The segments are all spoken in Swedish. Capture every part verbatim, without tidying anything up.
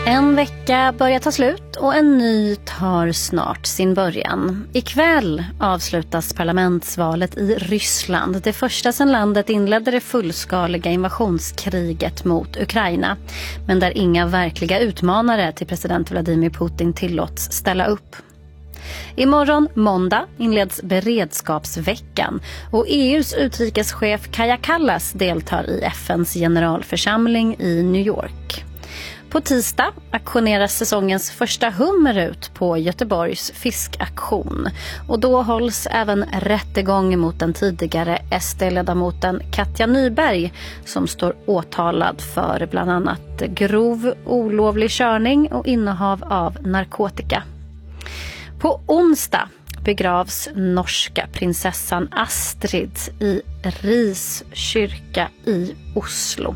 En vecka börjar ta slut och en ny tar snart sin början. Ikväll avslutas parlamentsvalet i Ryssland. Det första sedan landet inledde det fullskaliga invasionskriget mot Ukraina. Men där inga verkliga utmanare till president Vladimir Putin tillåts ställa upp. Imorgon måndag inleds beredskapsveckan och E U:s utrikeschef Kaja Kallas deltar i F N:s generalförsamling i New York. På tisdag auktioneras säsongens första hummer ut på Göteborgs fiskaktion. Och då hålls även rättegång mot den tidigare S D-ledamoten Katja Nyberg som står åtalad för bland annat grov olovlig körning och innehav av narkotika. På onsdag begravs norska prinsessan Astrid i Ris kyrka i Oslo.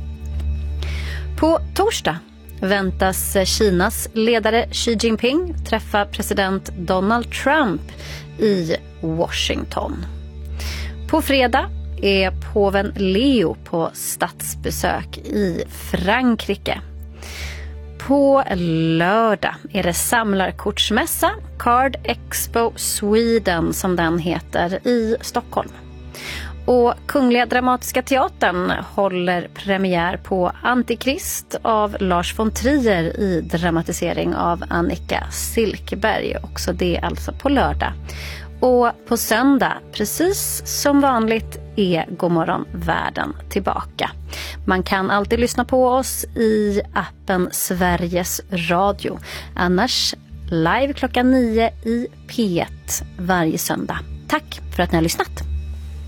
På torsdag väntas Kinas ledare Xi Jinping träffa president Donald Trump i Washington. På fredag är påven Leo på statsbesök i Frankrike. På lördag är det samlarkortsmässa Card Expo Sweden som den heter i Stockholm. Och Kungliga Dramatiska Teatern håller premiär på Antikrist av Lars von Trier i dramatisering av Annika Silkeberg. Också det alltså på lördag. Och på söndag, precis som vanligt, är Godmorgon Världen tillbaka. Man kan alltid lyssna på oss i appen Sveriges Radio. Annars live klockan nio i P ett varje söndag. Tack för att ni har lyssnat.